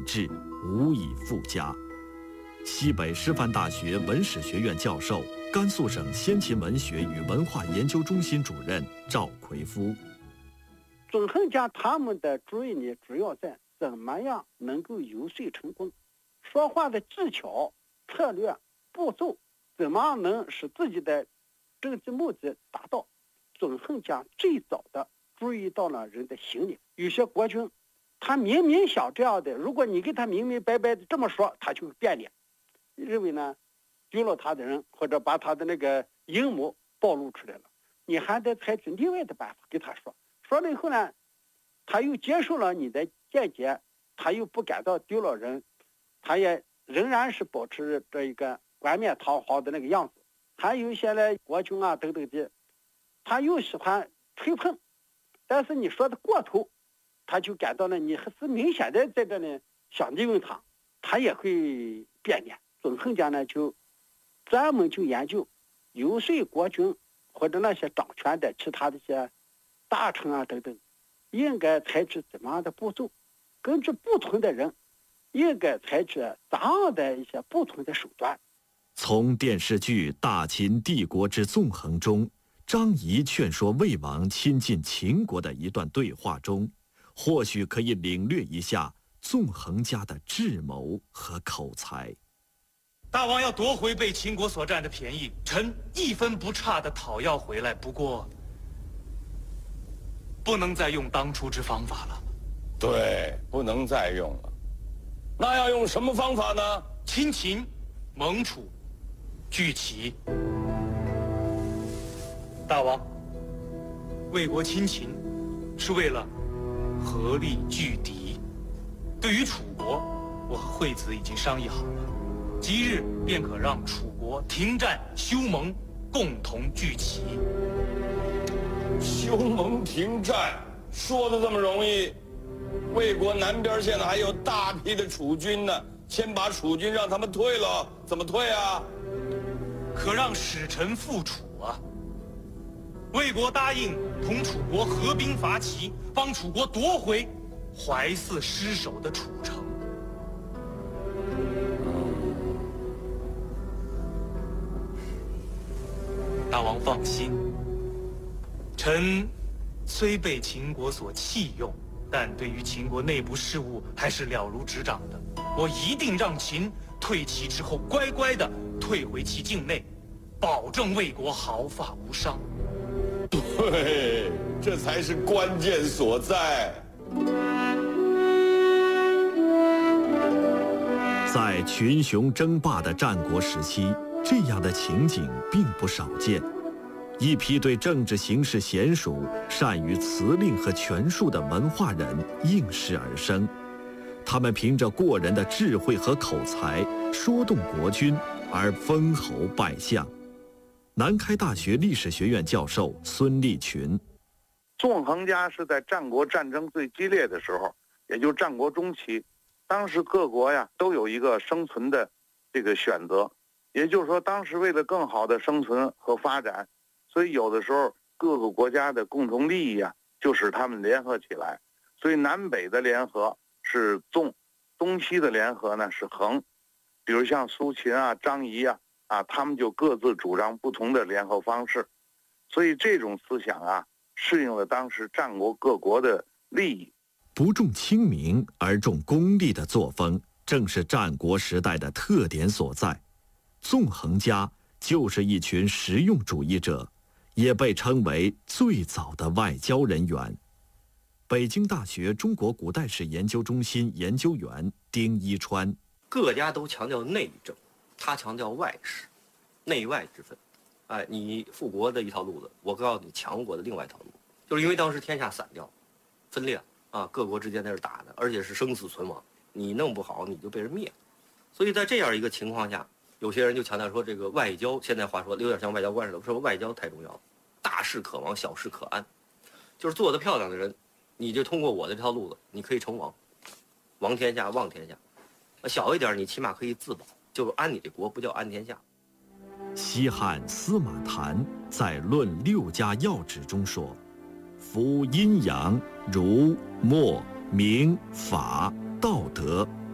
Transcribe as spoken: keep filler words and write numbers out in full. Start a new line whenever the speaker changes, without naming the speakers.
志，无以复加。西北师范大学文史学院教授、甘肃省先秦文学与文化研究中心主任赵奎夫。
纵横家他们的主意呢，主要在怎么样能够游说成功，说话的技巧、策略、步骤，怎么样能使自己的政治目的达到。纵横家最早的注意到了人的心理，有些国君他明明想这样的，如果你给他明明白白的这么说，他就变脸，认为呢丢了他的人，或者把他的那个阴谋暴露出来了，你还得采取另外的办法给他说，说了以后呢，他又接受了你的见解，他又不感到丢了人，他也仍然是保持这一个冠冕堂皇的那个样子。还有一些呢国君啊等等的，他又喜欢吹捧，但是你说的过头，他就感到呢你还是明显的在这里想利用他，他也会变脸。纵横家呢就专门就研究游说国君或者那些掌权的其他的一些大臣啊等等，应该采取怎么样的步骤，根据不同的人应该采取怎样的一些不同的手段。
从电视剧《大秦帝国之纵横》中，张仪劝说魏王亲近秦国的一段对话中，或许可以领略一下纵横家的智谋和口才。
大王要夺回被秦国所占的便宜，臣一分不差地讨要回来，不过不能再用当初之方法了。
对，不能再用了。那要用什么方法呢？
亲秦、盟楚、拒齐。大王，魏国亲秦是为了合力拒敌。对于楚国，我和惠子已经商议好了，即日便可让楚国停战休盟，共同拒齐。
休盟停战说的这么容易？魏国南边现在还有大批的楚军呢，先把楚军让他们退了，怎么退啊？
可让使臣赴楚啊！魏国答应同楚国合兵伐齐，帮楚国夺回怀泗失守的楚城。大王放心，臣虽被秦国所弃用，但对于秦国内部事务还是了如指掌的。我一定让秦退齐之后乖乖地退回其境内，保证魏国毫发无伤。
对，这才是关键所在。
在群雄争霸的战国时期，这样的情景并不少见。一批对政治形势娴熟、善于辞令和权术的文化人应势而生，他们凭着过人的智慧和口才，说动国君而封侯拜相。南开大学历史学院教授孙立群：
纵横家是在战国战争最激烈的时候，也就是战国中期，当时各国呀都有一个生存的这个选择，也就是说，当时为了更好的生存和发展，所以有的时候各个国家的共同利益啊，就使他们联合起来。所以南北的联合是纵，东西的联合呢是横。比如像苏秦啊、张仪啊，啊，他们就各自主张不同的联合方式。所以这种思想啊，适应了当时战国各国的利益。
不重亲民而重功利的作风，正是战国时代的特点所在。纵横家就是一群实用主义者，也被称为最早的外交人员。北京大学中国古代史研究中心研究员丁一川：
各家都强调内政，他强调外事，内外之分。哎，你富国的一套路子，我告诉你强国的另外一套路子，就是因为当时天下散掉，分裂啊，各国之间在这打的，而且是生死存亡，你弄不好你就被人灭。所以在这样一个情况下，有些人就强调说，这个外交，现在话说有点像外交官似的，说外交太重要了，大事可王，小事可安。就是做得漂亮的人，你就通过我的这套路子，你可以成王，王天下，望天下。小一点，你起码可以自保，就是安你这国，不叫安天下。
西汉司马谈在《论六家要旨》中说：“夫阴阳、儒、墨、明、法、道德，